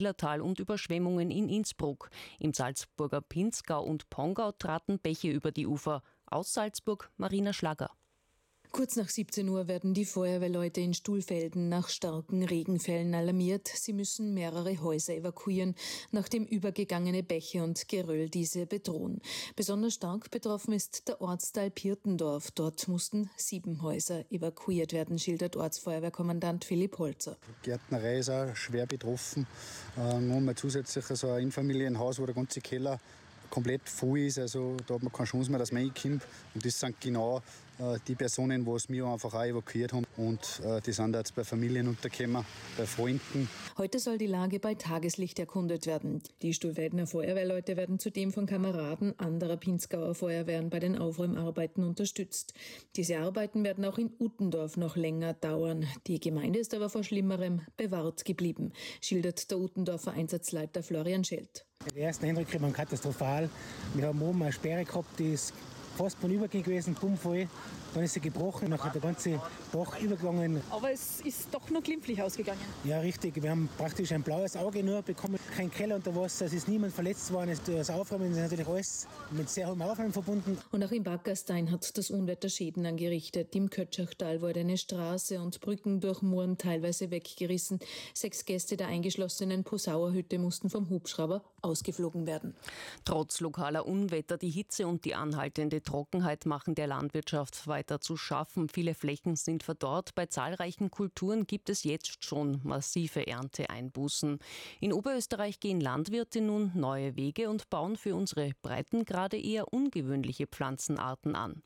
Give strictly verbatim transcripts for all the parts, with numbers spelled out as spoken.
Illertal und Überschwemmungen in Innsbruck. Im Salzburger Pinzgau und Pongau traten Bäche über die Ufer. Aus Salzburg Marina Schlager. Kurz nach siebzehn Uhr werden die Feuerwehrleute in Stuhlfelden nach starken Regenfällen alarmiert. Sie müssen mehrere Häuser evakuieren, nachdem übergegangene Bäche und Geröll diese bedrohen. Besonders stark betroffen ist der Ortsteil Pirtendorf. Dort mussten sieben Häuser evakuiert werden, schildert Ortsfeuerwehrkommandant Philipp Holzer. Die Gärtnerei ist auch schwer betroffen. Äh, nur mal zusätzlich so ein Einfamilienhaus, wo der ganze Keller komplett voll ist, also da hat man keine Chance mehr, dass man reinkommt. Und das sind genau äh, die Personen, die es wir einfach auch evakuiert haben. Und äh, die sind jetzt bei Familien untergekommen, bei Freunden. Heute soll die Lage bei Tageslicht erkundet werden. Die Stuhlfeldener Feuerwehrleute werden zudem von Kameraden anderer Pinzgauer Feuerwehren bei den Aufräumarbeiten unterstützt. Diese Arbeiten werden auch in Uttendorf noch länger dauern. Die Gemeinde ist aber vor Schlimmerem bewahrt geblieben, schildert der Uttendorfer Einsatzleiter Florian Schelt. Die ersten Eindrücke waren katastrophal. Wir haben oben eine Sperre gehabt, die ist fast von Übergang gewesen, bummvoll. Dann ist sie gebrochen, dann hat der ganze Dach übergegangen. Aber es ist doch noch glimpflich ausgegangen. Ja, richtig. Wir haben praktisch ein blaues Auge nur bekommen. Kein Keller unter Wasser, es ist niemand verletzt worden. Das Aufräumen ist natürlich alles mit sehr hohem Aufwand verbunden. Und auch in Backerstein hat das Unwetter Schäden angerichtet. Im Kötschachtal wurde eine Straße und Brücken durch Mooren teilweise weggerissen. Sechs Gäste der eingeschlossenen Posauer Hütte mussten vom Hubschrauber ausgeflogen werden. Trotz lokaler Unwetter, die Hitze und die anhaltende Trockenheit machen der Landwirtschaft weiter zu schaffen. Viele Flächen sind verdorrt. Bei zahlreichen Kulturen gibt es jetzt schon massive Ernteeinbußen. In Oberösterreich gehen Landwirte nun neue Wege und bauen für unsere Breitengrade eher ungewöhnliche Pflanzenarten an.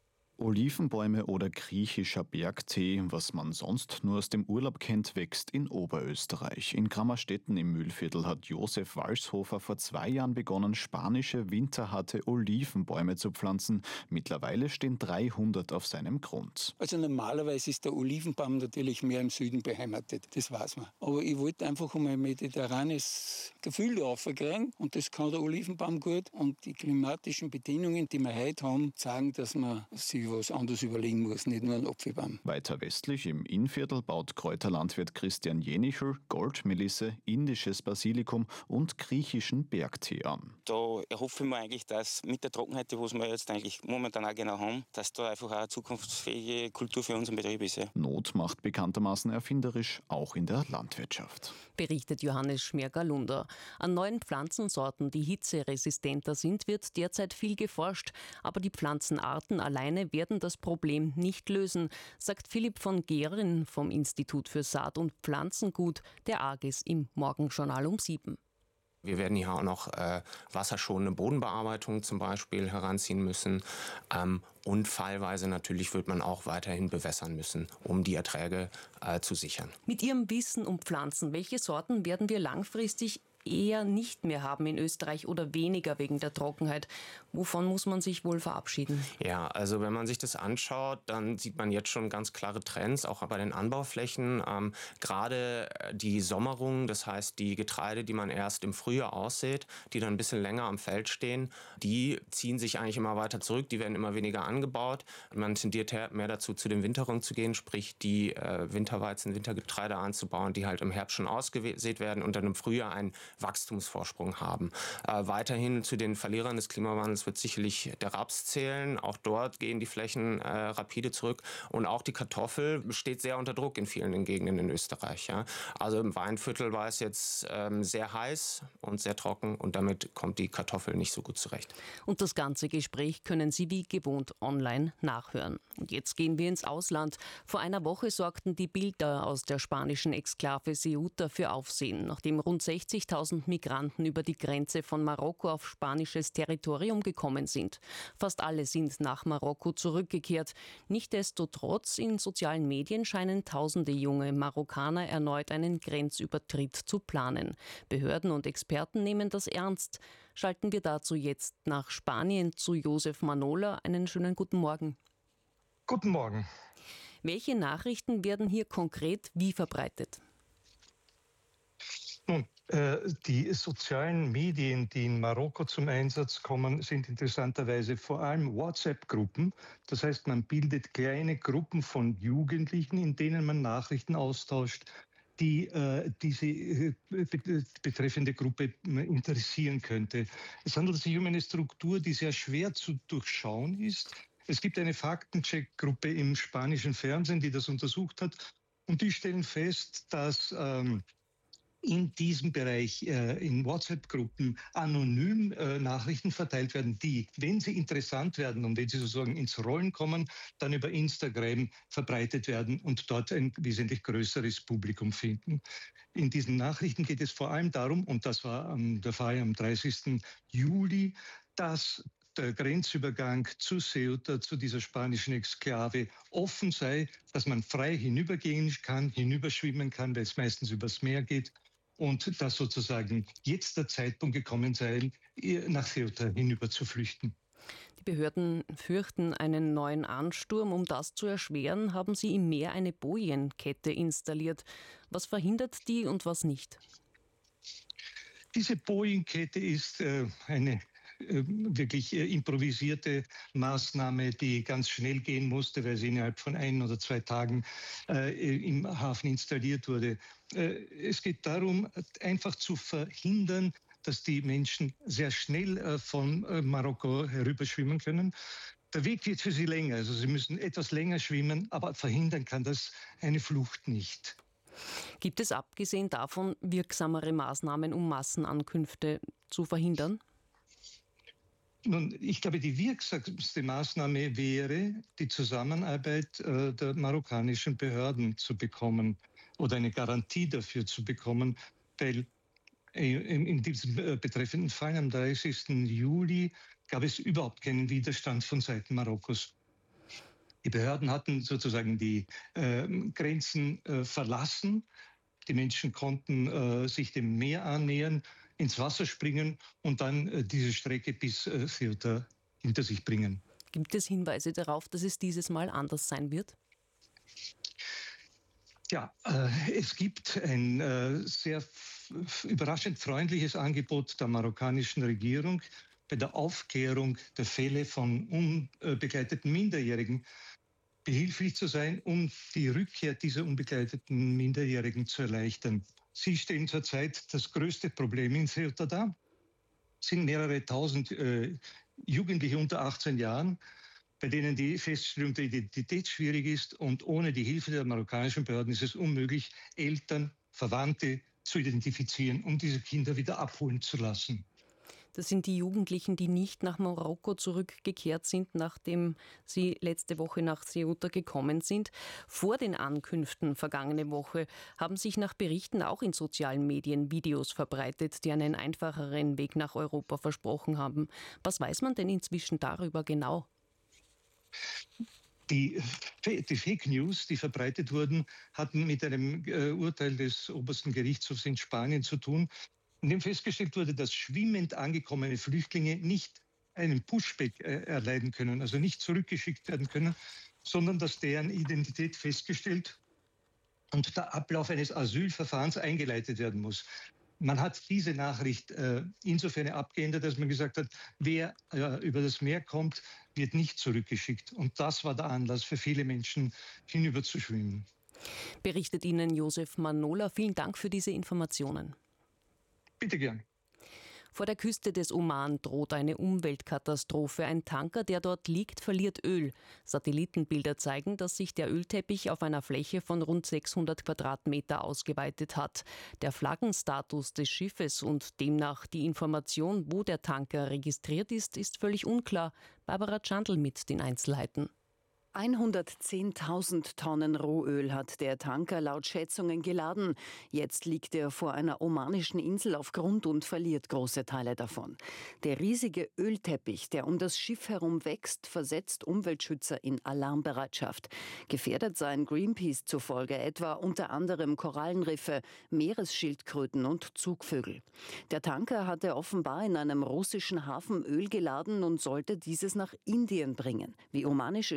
Olivenbäume oder griechischer Bergtee, was man sonst nur aus dem Urlaub kennt, wächst in Oberösterreich. In Grammerstetten im Mühlviertel hat Josef Walshofer vor zwei Jahren begonnen, spanische winterharte Olivenbäume zu pflanzen. Mittlerweile stehen dreihundert auf seinem Grund. Also normalerweise ist der Olivenbaum natürlich mehr im Süden beheimatet, das weiß man. Aber ich wollte einfach um ein mediterranes Gefühl aufkriegen und das kann der Olivenbaum gut. Und die klimatischen Bedingungen, die wir heute haben, zeigen, dass man sich was anderes überlegen muss, nicht nur ein Apfelbaum. Weiter westlich im Innviertel baut Kräuterlandwirt Christian Jenichel Goldmelisse, indisches Basilikum und griechischen Bergtee an. Da erhoffe ich mir eigentlich, dass mit der Trockenheit, die wir jetzt eigentlich momentan auch genau haben, dass da einfach auch eine zukunftsfähige Kultur für unseren Betrieb ist. Ja. Not macht bekanntermaßen erfinderisch, auch in der Landwirtschaft. Berichtet Johannes Schmerger-Lunder. An neuen Pflanzensorten, die hitzeresistenter sind, wird derzeit viel geforscht. Aber die Pflanzenarten alleine werden das Problem nicht lösen, sagt Philipp von Gehren vom Institut für Saat- und Pflanzengut der AGES im Morgenjournal um sieben. Wir werden hier auch noch äh, wasserschonende Bodenbearbeitung zum Beispiel heranziehen müssen. Ähm, und fallweise natürlich wird man auch weiterhin bewässern müssen, um die Erträge äh, zu sichern. Mit Ihrem Wissen um Pflanzen, welche Sorten werden wir langfristig eher nicht mehr haben in Österreich oder weniger wegen der Trockenheit? Wovon muss man sich wohl verabschieden? Ja, also wenn man sich das anschaut, dann sieht man jetzt schon ganz klare Trends, auch bei den Anbauflächen. Ähm, gerade die Sommerung, das heißt die Getreide, die man erst im Frühjahr aussät, die dann ein bisschen länger am Feld stehen, die ziehen sich eigentlich immer weiter zurück, die werden immer weniger angebaut. Man tendiert mehr dazu, zu den Winterungen zu gehen, sprich die äh, Winterweizen, Wintergetreide anzubauen, die halt im Herbst schon ausgesät werden und dann im Frühjahr ein Wachstumsvorsprung haben. Äh, weiterhin zu den Verlierern des Klimawandels wird sicherlich der Raps zählen. Auch dort gehen die Flächen äh, rapide zurück. Und auch die Kartoffel steht sehr unter Druck in vielen Gegenden in Österreich. Ja. Also im Weinviertel war es jetzt ähm, sehr heiß und sehr trocken und damit kommt die Kartoffel nicht so gut zurecht. Und das ganze Gespräch können Sie wie gewohnt online nachhören. Und jetzt gehen wir ins Ausland. Vor einer Woche sorgten die Bilder aus der spanischen Exklave Ceuta für Aufsehen, nachdem rund sechzigtausend Migranten über die Grenze von Marokko auf spanisches Territorium gekommen sind. Fast alle sind nach Marokko zurückgekehrt. Nichtsdestotrotz, in sozialen Medien scheinen tausende junge Marokkaner erneut einen Grenzübertritt zu planen. Behörden und Experten nehmen das ernst. Schalten wir dazu jetzt nach Spanien zu Josef Manola. Einen schönen guten Morgen. Guten Morgen. Welche Nachrichten werden hier konkret wie verbreitet? Nun, äh, die sozialen Medien, die in Marokko zum Einsatz kommen, sind interessanterweise vor allem WhatsApp-Gruppen. Das heißt, man bildet kleine Gruppen von Jugendlichen, in denen man Nachrichten austauscht. die äh, diese äh, betreffende Gruppe interessieren könnte. Es handelt sich um eine Struktur, die sehr schwer zu durchschauen ist. Es gibt eine Faktencheck-Gruppe im spanischen Fernsehen, die das untersucht hat, und die stellen fest, dass ähm, in diesem Bereich äh, in WhatsApp-Gruppen anonym äh, Nachrichten verteilt werden, die, wenn sie interessant werden und wenn sie sozusagen ins Rollen kommen, dann über Instagram verbreitet werden und dort ein wesentlich größeres Publikum finden. In diesen Nachrichten geht es vor allem darum, und das war ähm, der Fall am dreißigsten Juli, dass der Grenzübergang zu Ceuta, zu dieser spanischen Exklave, offen sei, dass man frei hinübergehen kann, hinüberschwimmen kann, weil es meistens übers Meer geht, und dass sozusagen jetzt der Zeitpunkt gekommen sei, nach Ceuta hinüber zu flüchten. Die Behörden fürchten einen neuen Ansturm. Um das zu erschweren, haben sie im Meer eine Bojenkette installiert. Was verhindert die und was nicht? Diese Bojenkette ist äh, eine wirklich improvisierte Maßnahme, die ganz schnell gehen musste, weil sie innerhalb von ein oder zwei Tagen äh, im Hafen installiert wurde. Äh, es geht darum, einfach zu verhindern, dass die Menschen sehr schnell äh, von äh, Marokko herüberschwimmen können. Der Weg wird für sie länger, also sie müssen etwas länger schwimmen, aber verhindern kann das eine Flucht nicht. Gibt es abgesehen davon wirksamere Maßnahmen, um Massenankünfte zu verhindern? Nun, ich glaube, die wirksamste Maßnahme wäre, die Zusammenarbeit äh, der marokkanischen Behörden zu bekommen oder eine Garantie dafür zu bekommen, weil äh, in, in diesem äh, betreffenden Fall am dreißigsten Juli gab es überhaupt keinen Widerstand von Seiten Marokkos. Die Behörden hatten sozusagen die äh, Grenzen äh, verlassen. Die Menschen konnten äh, sich dem Meer annähern, ins Wasser springen und dann äh, diese Strecke bis äh, Ceuta hinter sich bringen. Gibt es Hinweise darauf, dass es dieses Mal anders sein wird? Ja, äh, es gibt ein äh, sehr f- überraschend freundliches Angebot der marokkanischen Regierung, bei der Aufklärung der Fälle von unbegleiteten Minderjährigen behilflich zu sein, um die Rückkehr dieser unbegleiteten Minderjährigen zu erleichtern. Sie stellen zurzeit das größte Problem in Ceuta dar. Es sind mehrere tausend äh, Jugendliche unter achtzehn Jahren, bei denen die Feststellung der Identität schwierig ist. Und ohne die Hilfe der marokkanischen Behörden ist es unmöglich, Eltern, Verwandte zu identifizieren, um diese Kinder wieder abholen zu lassen. Das sind die Jugendlichen, die nicht nach Marokko zurückgekehrt sind, nachdem sie letzte Woche nach Ceuta gekommen sind. Vor den Ankünften vergangene Woche haben sich nach Berichten auch in sozialen Medien Videos verbreitet, die einen einfacheren Weg nach Europa versprochen haben. Was weiß man denn inzwischen darüber genau? Die, die Fake News, die verbreitet wurden, hatten mit einem äh, Urteil des obersten Gerichtshofs in Spanien zu tun, in dem festgestellt wurde, dass schwimmend angekommene Flüchtlinge nicht einen Pushback äh, erleiden können, also nicht zurückgeschickt werden können, sondern dass deren Identität festgestellt und der Ablauf eines Asylverfahrens eingeleitet werden muss. Man hat diese Nachricht äh, insofern abgeändert, dass man gesagt hat, wer äh, über das Meer kommt, wird nicht zurückgeschickt. Und das war der Anlass für viele Menschen, hinüber zu schwimmen. Berichtet Ihnen Josef Manola. Vielen Dank für diese Informationen. Bitte gern. Vor der Küste des Oman droht eine Umweltkatastrophe. Ein Tanker, der dort liegt, verliert Öl. Satellitenbilder zeigen, dass sich der Ölteppich auf einer Fläche von rund sechshundert Quadratmeter ausgeweitet hat. Der Flaggenstatus des Schiffes und demnach die Information, wo der Tanker registriert ist, ist völlig unklar. Barbara Tschandl mit den Einzelheiten. hundertzehntausend Tonnen Rohöl hat der Tanker laut Schätzungen geladen. Jetzt liegt er vor einer omanischen Insel auf Grund und verliert große Teile davon. Der riesige Ölteppich, der um das Schiff herum wächst, versetzt Umweltschützer in Alarmbereitschaft. Gefährdet seien Greenpeace zufolge etwa unter anderem Korallenriffe, Meeresschildkröten und Zugvögel. Der Tanker hatte offenbar in einem russischen Hafen Öl geladen und sollte dieses nach Indien bringen. Wie omanische Staatsmedien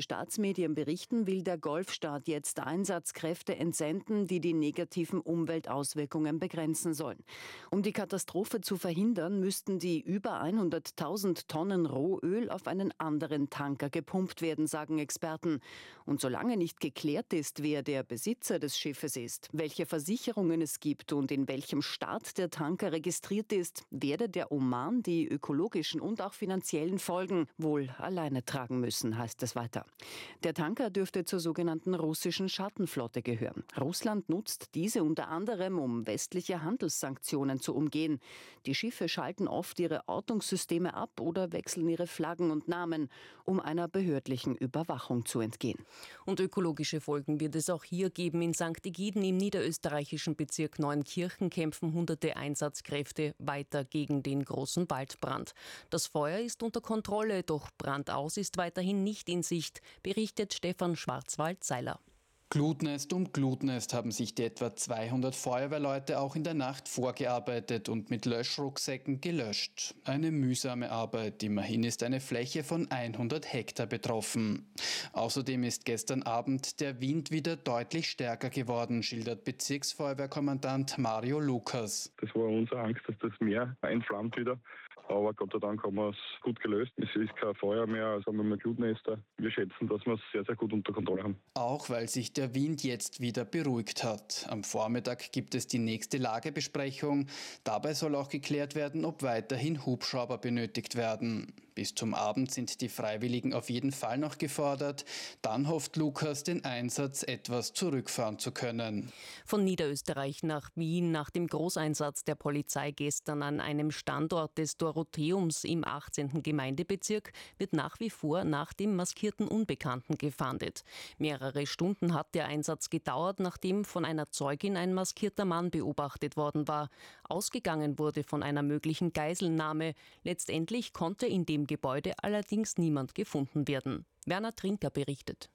Medien berichten, will der Golfstaat jetzt Einsatzkräfte entsenden, die die negativen Umweltauswirkungen begrenzen sollen. Um die Katastrophe zu verhindern, müssten die über hunderttausend Tonnen Rohöl auf einen anderen Tanker gepumpt werden, sagen Experten. Und solange nicht geklärt ist, wer der Besitzer des Schiffes ist, welche Versicherungen es gibt und in welchem Staat der Tanker registriert ist, werde der Oman die ökologischen und auch finanziellen Folgen wohl alleine tragen müssen, heißt es weiter. Der Tanker dürfte zur sogenannten russischen Schattenflotte gehören. Russland nutzt diese unter anderem, um westliche Handelssanktionen zu umgehen. Die Schiffe schalten oft ihre Ortungssysteme ab oder wechseln ihre Flaggen und Namen, um einer behördlichen Überwachung zu entgehen. Und ökologische Folgen wird es auch hier geben. In Sankt Egiden im niederösterreichischen Bezirk Neunkirchen kämpfen hunderte Einsatzkräfte weiter gegen den großen Waldbrand. Das Feuer ist unter Kontrolle, doch Brandaus ist weiterhin nicht in Sicht, berichtet Stefan Schwarzwald-Seiler. Glutnest um Glutnest haben sich die etwa zweihundert Feuerwehrleute auch in der Nacht vorgearbeitet und mit Löschrucksäcken gelöscht. Eine mühsame Arbeit, immerhin ist eine Fläche von hundert Hektar betroffen. Außerdem ist gestern Abend der Wind wieder deutlich stärker geworden, schildert Bezirksfeuerwehrkommandant Mario Lukas. Das war unsere Angst, dass das Meer einflammt wieder. Aber Gott sei Dank haben wir es gut gelöst. Es ist kein Feuer mehr, also haben wir mehr Glutnester. Wir schätzen, dass wir es sehr, sehr gut unter Kontrolle haben. Auch weil sich der Wind jetzt wieder beruhigt hat. Am Vormittag gibt es die nächste Lagebesprechung. Dabei soll auch geklärt werden, ob weiterhin Hubschrauber benötigt werden. Bis zum Abend sind die Freiwilligen auf jeden Fall noch gefordert. Dann hofft Lukas, den Einsatz etwas zurückfahren zu können. Von Niederösterreich nach Wien. Nach dem Großeinsatz der Polizei gestern an einem Standort des Dorotheums im achtzehnten Gemeindebezirk wird nach wie vor nach dem maskierten Unbekannten gefahndet. Mehrere Stunden hat der Einsatz gedauert, nachdem von einer Zeugin ein maskierter Mann beobachtet worden war. Ausgegangen wurde von einer möglichen Geiselnahme. Letztendlich konnte in dem Gebäude allerdings niemand gefunden werden. Werner Trinker berichtet.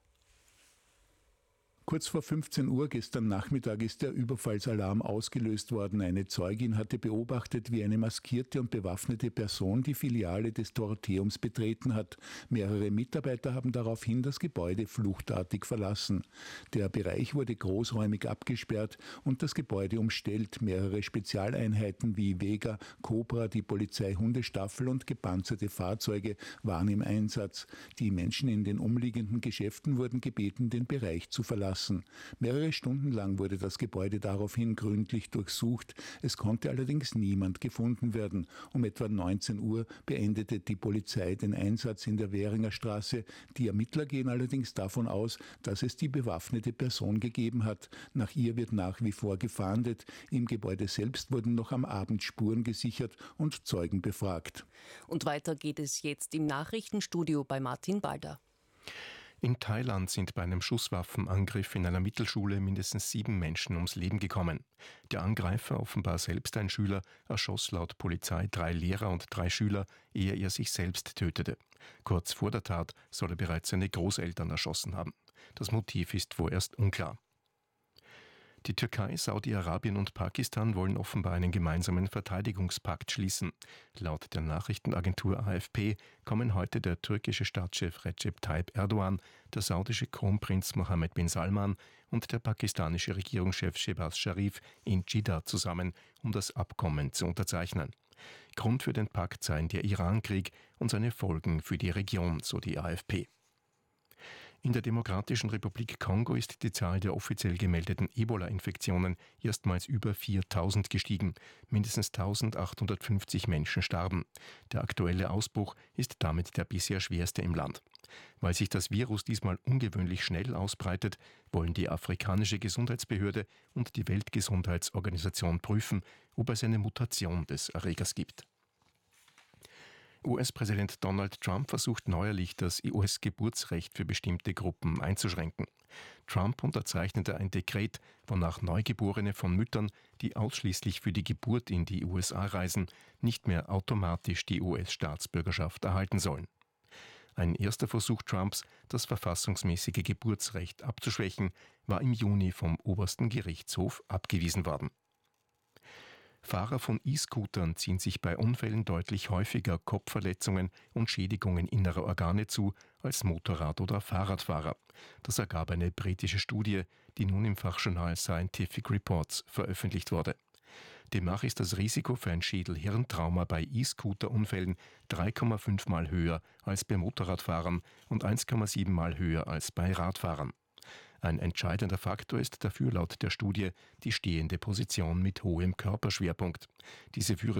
Kurz vor fünfzehn Uhr gestern Nachmittag ist der Überfallsalarm ausgelöst worden. Eine Zeugin hatte beobachtet, wie eine maskierte und bewaffnete Person die Filiale des Dorotheums betreten hat. Mehrere Mitarbeiter haben daraufhin das Gebäude fluchtartig verlassen. Der Bereich wurde großräumig abgesperrt und das Gebäude umstellt. Mehrere Spezialeinheiten wie Vega, Cobra, die Polizeihundestaffel und gepanzerte Fahrzeuge waren im Einsatz. Die Menschen in den umliegenden Geschäften wurden gebeten, den Bereich zu verlassen. Mehrere Stunden lang wurde das Gebäude daraufhin gründlich durchsucht. Es konnte allerdings niemand gefunden werden. Um etwa neunzehn Uhr beendete die Polizei den Einsatz in der Währinger Straße. Die Ermittler gehen allerdings davon aus, dass es die bewaffnete Person gegeben hat. Nach ihr wird nach wie vor gefahndet. Im Gebäude selbst wurden noch am Abend Spuren gesichert und Zeugen befragt. Und weiter geht es jetzt im Nachrichtenstudio bei Martin Balder. In Thailand sind bei einem Schusswaffenangriff in einer Mittelschule mindestens sieben Menschen ums Leben gekommen. Der Angreifer, offenbar selbst ein Schüler, erschoss laut Polizei drei Lehrer und drei Schüler, ehe er sich selbst tötete. Kurz vor der Tat soll er bereits seine Großeltern erschossen haben. Das Motiv ist vorerst unklar. Die Türkei, Saudi-Arabien und Pakistan wollen offenbar einen gemeinsamen Verteidigungspakt schließen. Laut der Nachrichtenagentur A F P kommen heute der türkische Staatschef Recep Tayyip Erdogan, der saudische Kronprinz Mohammed bin Salman und der pakistanische Regierungschef Shehbaz Sharif in Dschidda zusammen, um das Abkommen zu unterzeichnen. Grund für den Pakt seien der Irankrieg und seine Folgen für die Region, so die A F P. In der Demokratischen Republik Kongo ist die Zahl der offiziell gemeldeten Ebola-Infektionen erstmals über viertausend gestiegen. Mindestens eintausendachthundertfünfzig Menschen starben. Der aktuelle Ausbruch ist damit der bisher schwerste im Land. Weil sich das Virus diesmal ungewöhnlich schnell ausbreitet, wollen die afrikanische Gesundheitsbehörde und die Weltgesundheitsorganisation prüfen, ob es eine Mutation des Erregers gibt. U S-Präsident Donald Trump versucht neuerlich, das U S-Geburtsrecht für bestimmte Gruppen einzuschränken. Trump unterzeichnete ein Dekret, wonach Neugeborene von Müttern, die ausschließlich für die Geburt in die U S A reisen, nicht mehr automatisch die U S-Staatsbürgerschaft erhalten sollen. Ein erster Versuch Trumps, das verfassungsmäßige Geburtsrecht abzuschwächen, war im Juni vom obersten Gerichtshof abgewiesen worden. Fahrer von E-Scootern ziehen sich bei Unfällen deutlich häufiger Kopfverletzungen und Schädigungen innerer Organe zu als Motorrad- oder Fahrradfahrer. Das ergab eine britische Studie, die nun im Fachjournal Scientific Reports veröffentlicht wurde. Demnach ist das Risiko für ein Schädel-Hirntrauma bei E-Scooter-Unfällen drei Komma fünf Mal höher als bei Motorradfahrern und eins Komma sieben Mal höher als bei Radfahrern. Ein entscheidender Faktor ist dafür laut der Studie die stehende Position mit hohem Körperschwerpunkt. Diese führe